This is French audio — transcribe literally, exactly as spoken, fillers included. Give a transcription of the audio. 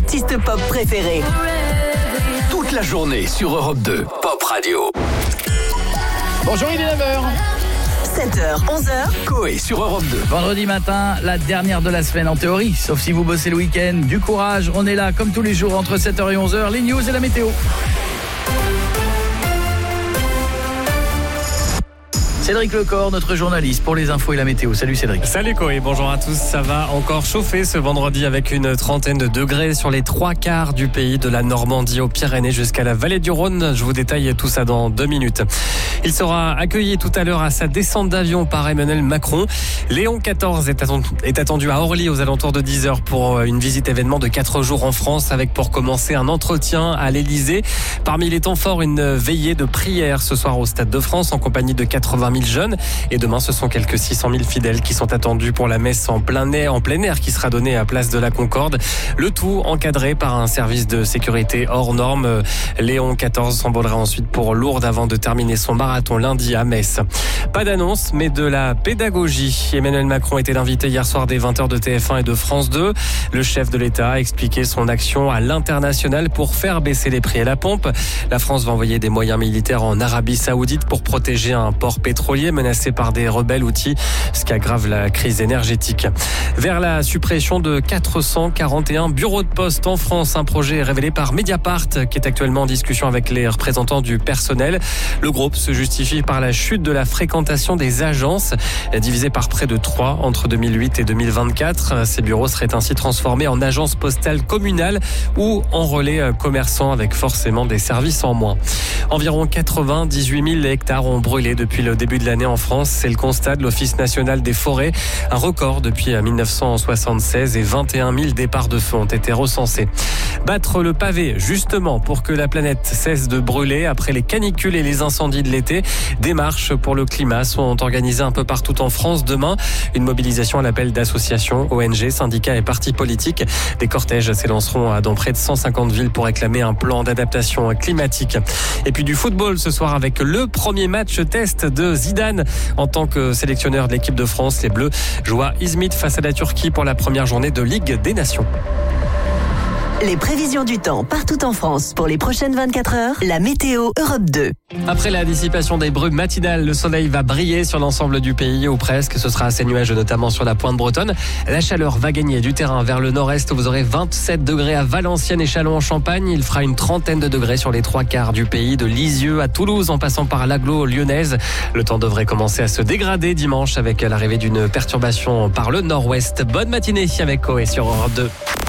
artistes pop préférés. Toute la journée sur Europe deux, Pop Radio. Bonjour, il est neuf heures. sept heures, onze heures. Coé sur Europe deux. Vendredi matin, la dernière de la semaine en théorie, sauf si vous bossez le week-end. Du courage, on est là comme tous les jours entre sept heures et onze heures. Les news et la météo. Cédric Lecor, notre journaliste pour les infos et la météo. Salut Cédric. Salut Coé, bonjour à tous. Ça va encore chauffer ce vendredi avec une trentaine de degrés sur les trois quarts du pays, de la Normandie aux Pyrénées jusqu'à la vallée du Rhône. Je vous détaille tout ça dans deux minutes. Il sera accueilli tout à l'heure à sa descente d'avion par Emmanuel Macron. Léon quatorze est attendu à Orly aux alentours de dix heures pour une visite événement de quatre jours en France avec pour commencer un entretien à l'Elysée. Parmi les temps forts, une veillée de prière ce soir au Stade de France en compagnie de quatre-vingt mille jeunes. Et demain, ce sont quelques six cent mille fidèles qui sont attendus pour la messe en plein air, en plein air qui sera donnée à Place de la Concorde. Le tout encadré par un service de sécurité hors norme. Léon quatorze s'envolera ensuite pour Lourdes avant de terminer son marathon lundi à Metz. Pas d'annonce, mais de la pédagogie. Emmanuel Macron était l'invité hier soir des vingt heures de T F un et de France deux. Le chef de l'État a expliqué son action à l'international pour faire baisser les prix à la pompe. La France va envoyer des moyens militaires en Arabie Saoudite pour protéger un port pétrolier menacé par des rebelles houthis, ce qui aggrave la crise énergétique. Vers la suppression de quatre cent quarante et un bureaux de poste en France, un projet révélé par Mediapart qui est actuellement en discussion avec les représentants du personnel. Le groupe se justifie par la chute de la fréquentation des agences, divisée par près de trois entre deux mille huit et deux mille vingt-quatre. Ces bureaux seraient ainsi transformés en agences postales communales ou en relais commerçants avec forcément des services en moins. Environ quatre-vingt-dix-huit mille hectares ont brûlé depuis le début de l'année en France. C'est le constat de l'Office national des forêts. Un record depuis mille neuf cent soixante-seize et vingt et un mille départs de feu ont été recensés. Battre le pavé, justement, pour que la planète cesse de brûler après les canicules et les incendies de l'été. Des marches pour le climat sont organisées un peu partout en France demain. Une mobilisation à l'appel d'associations, O N G, syndicats et partis politiques. Des cortèges s'élanceront dans près de cent cinquante villes pour réclamer un plan d'adaptation climatique. Et puis du football ce soir avec le premier match test de Zidane en tant que sélectionneur de l'équipe de France. Les Bleus jouent à Izmit face à la Turquie pour la première journée de Ligue des Nations. Les prévisions du temps partout en France pour les prochaines vingt-quatre heures. La météo Europe deux. Après la dissipation des brumes matinales, le soleil va briller sur l'ensemble du pays ou presque. Ce sera assez nuageux, notamment sur la pointe bretonne. La chaleur va gagner du terrain vers le nord-est. Vous aurez vingt-sept degrés à Valenciennes et Châlons-en-Champagne. Il fera une trentaine de degrés sur les trois quarts du pays, de Lisieux à Toulouse en passant par l'agglo lyonnaise. Le temps devrait commencer à se dégrader dimanche avec l'arrivée d'une perturbation par le nord-ouest. Bonne matinée avec Coé sur Europe deux.